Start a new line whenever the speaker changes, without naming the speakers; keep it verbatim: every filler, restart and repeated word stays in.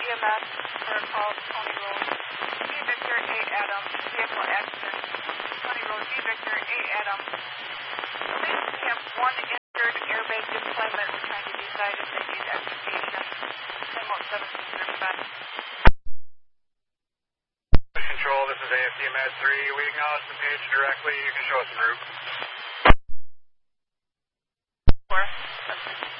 M S for a call to Tony Road. G Victor eight Adam, vehicle accident. Tony Road, G Victor eight Adam. Please, we have one injured airbag deployment. We're trying to decide if they need extrication. ten one seventeen thirty-five.
Control, this is A F C Med three. We acknowledge the page directly. You can show us the route.
Four.